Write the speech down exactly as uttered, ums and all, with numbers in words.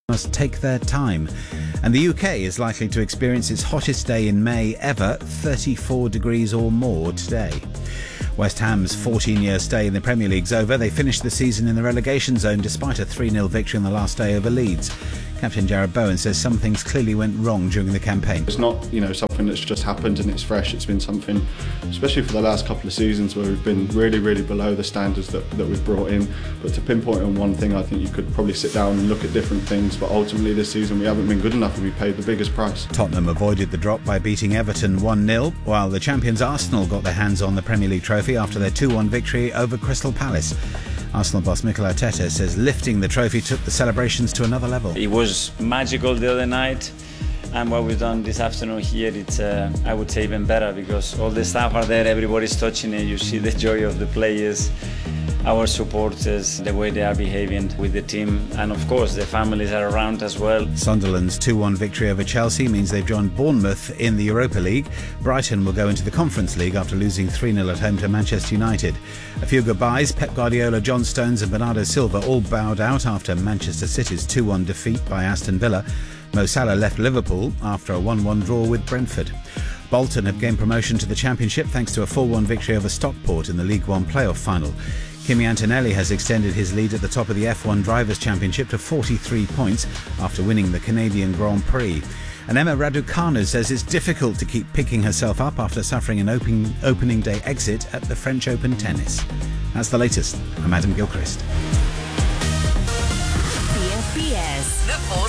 must take their time. And the U K is likely to experience its hottest day in May ever, thirty-four degrees or more today. West Ham's fourteen-year stay in the Premier League's over. They finished the season in the relegation zone despite a three nil victory on the last day over Leeds. Captain Jarrod Bowen says some things clearly went wrong during the campaign. It's not, you know, something that's just happened and it's fresh. It's been something, especially for the last couple of seasons, where we've been really, really below the standards that, that we've brought in. But to pinpoint on one thing, I think you could probably sit down and look at different things. But ultimately this season we haven't been good enough and we paid the biggest price. Tottenham avoided the drop by beating Everton one nil, while the champions Arsenal got their hands on the Premier League trophy after their two one victory over Crystal Palace. Arsenal boss Mikel Arteta says lifting the trophy took the celebrations to another level. It was magical the other night, and what we've done this afternoon here, it's uh, I would say even better, because all the staff are there, everybody's touching it, you see the joy of the players, our supporters, the way they are behaving with the team, and of course the families are around as well. Sunderland's two one victory over Chelsea means they've joined Bournemouth in the Europa League. Brighton will go into the Conference League after losing three nil at home to Manchester United. A few goodbyes. Pep Guardiola, John Stones and Bernardo Silva all bowed out after Manchester City's two one defeat by Aston Villa. Mo Salah left Liverpool after a one one draw with Brentford. Bolton have gained promotion to the Championship thanks to a four one victory over Stockport in the League One playoff final. Kimi Antonelli has extended his lead at the top of the F one Drivers' Championship to forty-three points after winning the Canadian Grand Prix. And Emma Raducanu says it's difficult to keep picking herself up after suffering an open, opening day exit at the French Open tennis. That's the latest. I'm Adam Gilchrist. B F B S. The